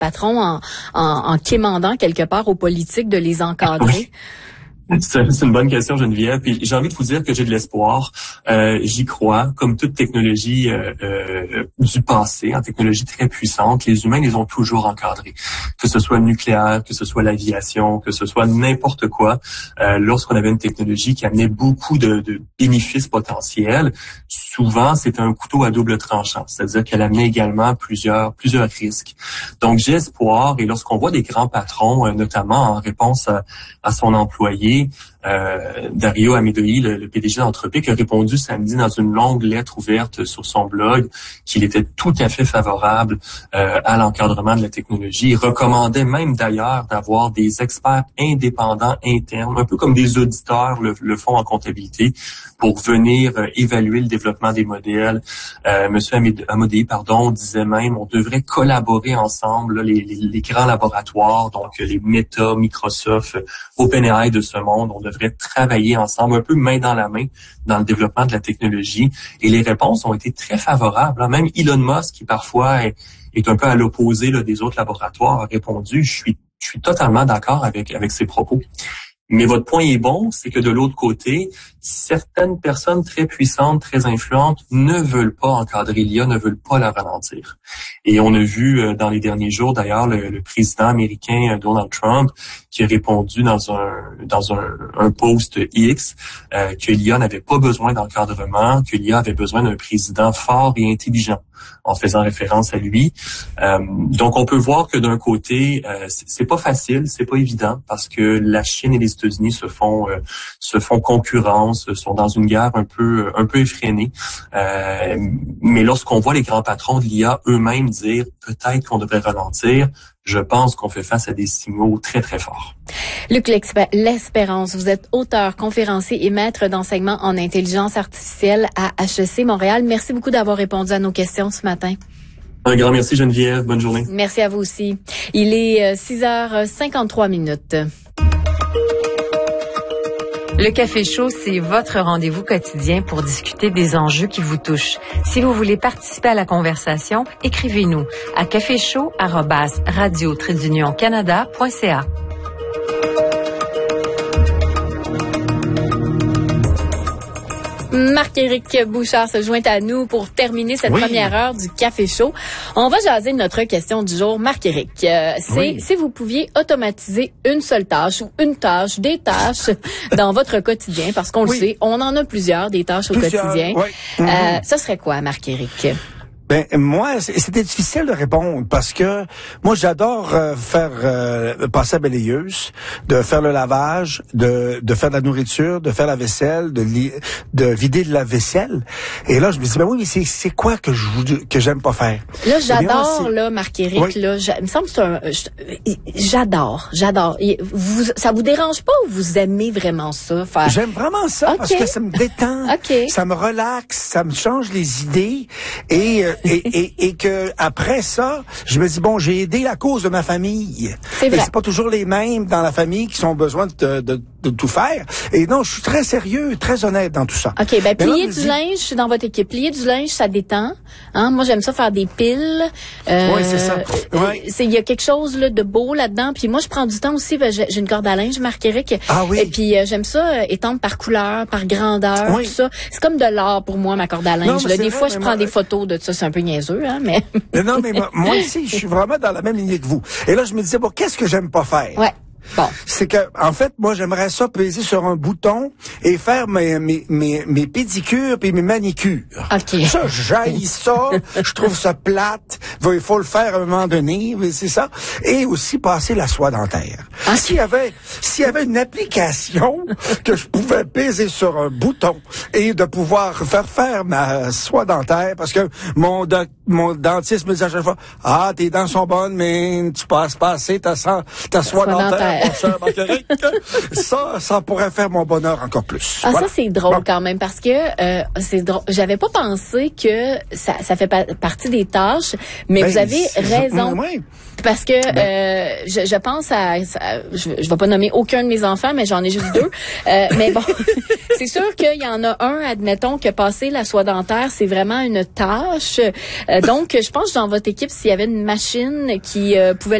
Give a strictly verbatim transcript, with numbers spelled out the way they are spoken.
patrons en, en, en quémandant quelque part aux politiques de les encadrer? C'est une bonne question, Geneviève. Puis j'ai envie de vous dire que j'ai de l'espoir. Euh, j'y crois. Comme toute technologie euh, euh, du passé, en technologie très puissante, les humains les ont toujours encadrés. Que ce soit le nucléaire, que ce soit l'aviation, que ce soit n'importe quoi. Euh, lorsqu'on avait une technologie qui amenait beaucoup de, de bénéfices potentiels, souvent c'était un couteau à double tranchant. C'est-à-dire qu'elle amenait également plusieurs plusieurs risques. Donc j'ai espoir. Et lorsqu'on voit des grands patrons, euh, notamment en réponse à, à son employé, Euh, Dario Amedei, le, le P D G d'Anthropic, a répondu samedi dans une longue lettre ouverte sur son blog qu'il était tout à fait favorable euh, à l'encadrement de la technologie. Il recommandait même d'ailleurs d'avoir des experts indépendants internes, un peu comme des auditeurs le, le font en comptabilité, pour venir euh, évaluer le développement des modèles. Euh, Monsieur Amedei, pardon, disait même on devrait collaborer ensemble, là, les, les, les grands laboratoires, donc les Meta, Microsoft, OpenAI de ce monde. On devrait travailler ensemble, un peu main dans la main, dans le développement de la technologie. Et les réponses ont été très favorables. Même Elon Musk, qui parfois est, est un peu à l'opposé là, des autres laboratoires, a répondu. Je suis, je suis totalement d'accord avec avec ses propos. Mais votre point est bon, c'est que de l'autre côté, certaines personnes très puissantes, très influentes ne veulent pas encadrer l'I A, ne veulent pas la ralentir. Et on a vu dans les derniers jours, d'ailleurs, le, le président américain Donald Trump qui a répondu dans un dans un, un post X euh, que l'I A n'avait pas besoin d'encadrement, que l'I A avait besoin d'un président fort et intelligent, en faisant référence à lui. Euh, donc, on peut voir que d'un côté, euh, c'est, c'est pas facile, c'est pas évident, parce que la Chine et les États-Unis se font euh, se font concurrence, sont dans une guerre un peu un peu effrénée. Euh, mais lorsqu'on voit les grands patrons de l'I A eux-mêmes dire peut-être qu'on devrait ralentir, je pense qu'on fait face à des signaux très, très forts. Luc L'Espérance, vous êtes auteur, conférencier et maître d'enseignement en intelligence artificielle à H E C Montréal. Merci beaucoup d'avoir répondu à nos questions ce matin. Un grand merci, Geneviève. Bonne journée. Merci à vous aussi. Il est six heures cinquante-trois minutes. Le Café Chaud, c'est votre rendez-vous quotidien pour discuter des enjeux qui vous touchent. Si vous voulez participer à la conversation, écrivez-nous à caféchaud arobase radio tiret d'union canada point c a. Marc-Éric Bouchard se joint à nous pour terminer cette oui. première heure du Café Chaud. On va jaser de notre question du jour. Marc-Éric, euh, c'est oui. si vous pouviez automatiser une seule tâche ou une tâche, des tâches dans votre quotidien, parce qu'on oui. le sait, on en a plusieurs, des tâches au plusieurs, quotidien. Oui. Mm-hmm. Euh, ce serait quoi, Marc-Éric? Ben moi, c'était difficile de répondre parce que moi j'adore euh, faire euh, passer la balayeuse, de faire le lavage, de de faire de la nourriture, de faire la vaisselle, de li- de vider de la vaisselle. Et là je me dis ben oui mais c'est c'est quoi que je que j'aime pas faire. Là j'adore là Marc-Éric oui. là, il me semble que c'est un j'adore, j'adore. Vous ça vous dérange pas ou vous aimez vraiment ça faire? J'aime vraiment ça okay. parce que ça me détend, okay. ça me relaxe, ça me change les idées et euh, et, et, et que après ça, je me dis bon, j'ai aidé la cause de ma famille. C'est vrai. Et c'est pas toujours les mêmes dans la famille qui ont besoin de, de, de tout faire. Et non, je suis très sérieux, très honnête dans tout ça. Ok, ben plier là, du dis... linge dans votre équipe, plier du linge, ça détend. Hein, moi j'aime ça faire des piles. Euh, oui, c'est ça. Ouais. C'est il y a quelque chose là de beau là-dedans. Puis moi je prends du temps aussi. Ben, j'ai, j'ai une corde à linge, Marc-Éric. Ah oui. Et puis euh, j'aime ça euh, étendre par couleur, par grandeur, oui. tout ça. C'est comme de l'art pour moi ma corde à linge. Non, là, des vrai, fois je prends moi... des photos de ça, c'est un peu niaiseux, hein, mais. mais non, mais moi, moi aussi, je suis vraiment dans la même lignée que vous. Et là, je me disais, bon, qu'est-ce que j'aime pas faire? Ouais. Bon. C'est que, en fait, moi, j'aimerais ça peser sur un bouton et faire mes, mes, mes, mes pédicures puis mes manicures. OK. Ça, j'haïs ça. Je trouve ça plate. Il faut le faire à un moment donné. C'est ça. Et aussi passer la soie dentaire. Ah, s'il y avait, s'il y avait une application que je pouvais peser sur un bouton et de pouvoir faire faire ma soie dentaire parce que mon, doc, mon dentiste me dit à chaque fois, ah, tes dents sont bonnes, mais tu passes pas assez ta, ta soie dentaire. dentaire. Mon cher Marc-Éric, ça, ça pourrait faire mon bonheur encore plus. Ah, voilà. ça, c'est drôle bon. quand même, parce que euh, c'est drôle. J'avais pas pensé que ça, ça fait pa- partie des tâches, mais ben, vous avez raison. Oui. Parce que ben. euh, je, je pense à... à je, je vais pas nommer aucun de mes enfants, mais j'en ai juste deux. Euh, mais bon, c'est sûr qu'il y en a un, admettons, que passer la soie dentaire, c'est vraiment une tâche. Euh, donc, je pense que dans votre équipe, s'il y avait une machine qui euh, pouvait